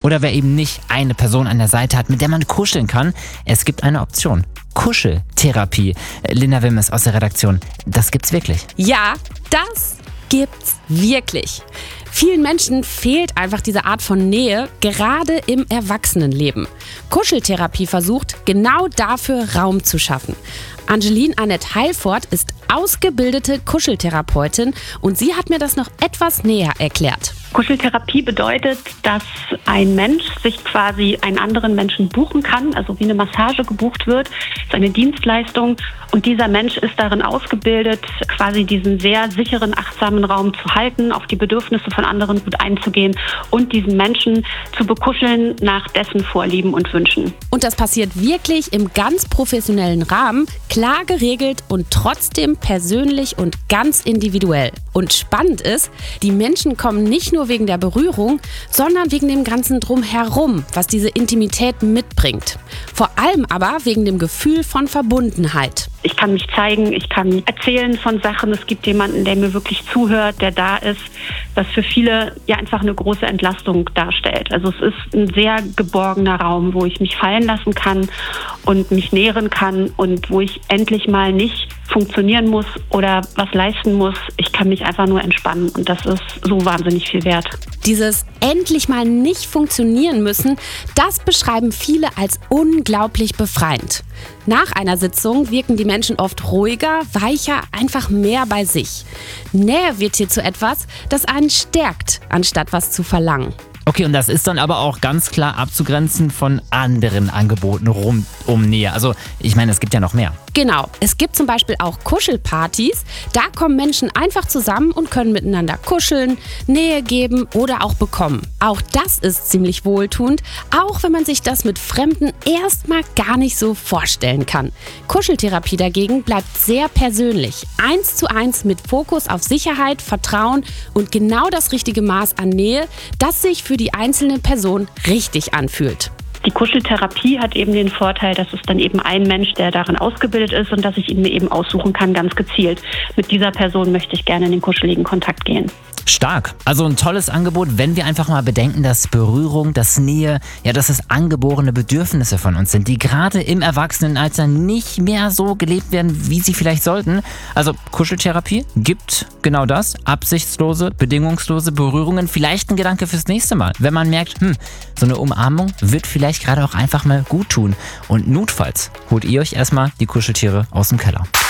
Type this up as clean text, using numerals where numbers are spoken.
Oder wer eben nicht eine Person an der Seite hat, mit der man kuscheln kann, es gibt eine Option. Kuscheltherapie. Linda Wimmes aus der Redaktion, das gibt's wirklich. Ja, das gibt's wirklich. Vielen Menschen fehlt einfach diese Art von Nähe, gerade im Erwachsenenleben. Kuscheltherapie versucht, genau dafür Raum zu schaffen. Angeline Annette Heilfort ist ausgebildete Kuscheltherapeutin und sie hat mir das noch etwas näher erklärt. Kuscheltherapie bedeutet, dass ein Mensch sich quasi einen anderen Menschen buchen kann, also wie eine Massage gebucht wird, ist eine Dienstleistung und dieser Mensch ist darin ausgebildet, quasi diesen sehr sicheren, achtsamen Raum zu halten, auf die Bedürfnisse von anderen gut einzugehen und diesen Menschen zu bekuscheln nach dessen Vorlieben und Wünschen. Und das passiert wirklich im ganz professionellen Rahmen, klar geregelt und trotzdem persönlich und ganz individuell. Und spannend ist, die Menschen kommen nicht nur wegen der Berührung, sondern wegen dem ganzen Drumherum, was diese Intimität mitbringt. Vor allem aber wegen dem Gefühl von Verbundenheit. Ich kann mich zeigen, ich kann erzählen von Sachen. Es gibt jemanden, der mir wirklich zuhört, der da ist, was für viele ja einfach eine große Entlastung darstellt. Also es ist ein sehr geborgener Raum, wo ich mich fallen lassen kann und mich nähren kann und wo ich endlich mal nicht funktionieren muss oder was leisten muss. Ich kann mich einfach nur entspannen und das ist so wahnsinnig viel wert. Dieses endlich mal nicht funktionieren müssen, das beschreiben viele als unglaublich befreiend. Nach einer Sitzung wirken die Menschen oft ruhiger, weicher, einfach mehr bei sich. Nähe wird hier zu etwas, das einen stärkt, anstatt was zu verlangen. Okay, und das ist dann aber auch ganz klar abzugrenzen von anderen Angeboten rund um Nähe. Also ich meine, es gibt ja noch mehr. Genau, es gibt zum Beispiel auch Kuschelpartys. Da kommen Menschen einfach zusammen und können miteinander kuscheln, Nähe geben oder auch bekommen. Auch das ist ziemlich wohltuend, auch wenn man sich das mit Fremden erstmal gar nicht so vorstellen kann. Kuscheltherapie dagegen bleibt sehr persönlich, 1:1 mit Fokus auf Sicherheit, Vertrauen und genau das richtige Maß an Nähe, das sich für die einzelne Person richtig anfühlt. Die Kuscheltherapie hat eben den Vorteil, dass es dann eben ein Mensch, der darin ausgebildet ist und dass ich ihn mir eben aussuchen kann, ganz gezielt. Mit dieser Person möchte ich gerne in den kuscheligen Kontakt gehen. Stark. Also ein tolles Angebot, wenn wir einfach mal bedenken, dass Berührung, dass Nähe, ja, dass es angeborene Bedürfnisse von uns sind, die gerade im Erwachsenenalter nicht mehr so gelebt werden, wie sie vielleicht sollten. Also Kuscheltherapie gibt genau das, absichtslose, bedingungslose Berührungen. Vielleicht ein Gedanke fürs nächste Mal, wenn man merkt, so eine Umarmung wird vielleicht gerade auch einfach mal gut tun. Und notfalls holt ihr euch erstmal die Kuscheltiere aus dem Keller.